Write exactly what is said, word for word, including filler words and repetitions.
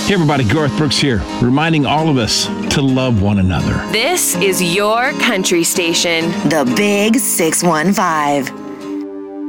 Hey everybody, Garth Brooks here, reminding all of us to love one another. This is your country station. The Big six one five.